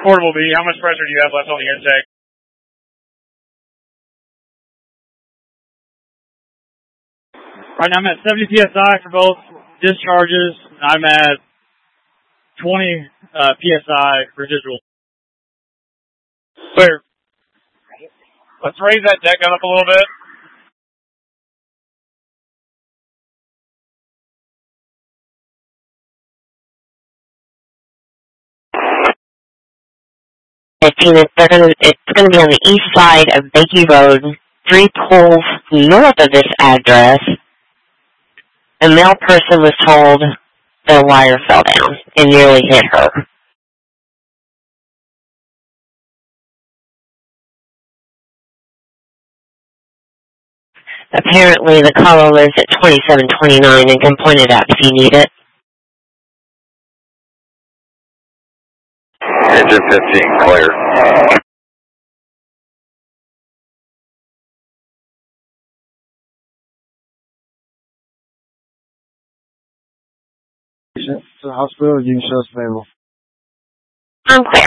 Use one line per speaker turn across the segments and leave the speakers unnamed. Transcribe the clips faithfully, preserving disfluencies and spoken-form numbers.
Portable B, how much pressure do you have left on the intake? Right now I'm at seventy P S I for both discharges. I'm at twenty uh, P S I residual. Clear. Let's raise that deck gun up a little bit.
They're gonna, it's going to be on the east side of Bakey Road, three poles north of this address. A male person was told the wire fell down and nearly hit her. Apparently the caller lives at twenty-seven twenty-nine and can point it out if you need it.
Engine fifteen, clear.
To the hospital, you can show us available.
I'm clear.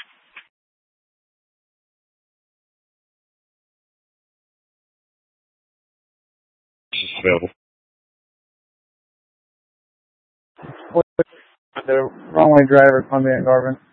Available.
The wrong way driver, Columbia and Garvin.